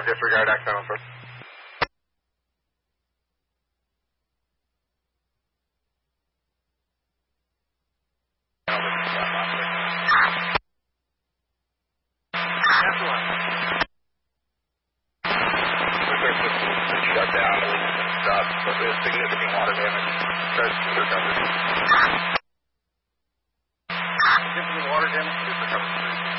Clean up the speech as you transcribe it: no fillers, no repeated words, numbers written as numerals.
disregard accidental approach. Shut down, stop, but there's significant water damage. Tries to recover. Significant water damage to recover.